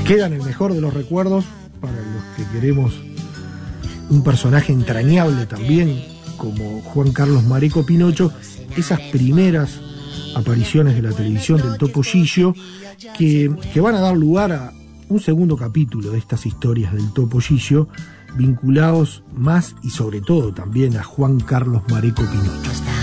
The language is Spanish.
quedan el mejor de los recuerdos para los que queremos un personaje entrañable también, como Juan Carlos Mareco Pinocho, esas primeras apariciones de la televisión del Topo Gigio, que van a dar lugar a un segundo capítulo de estas historias del Topo Gigio, vinculados más y sobre todo también a Juan Carlos Mareco Pinocho.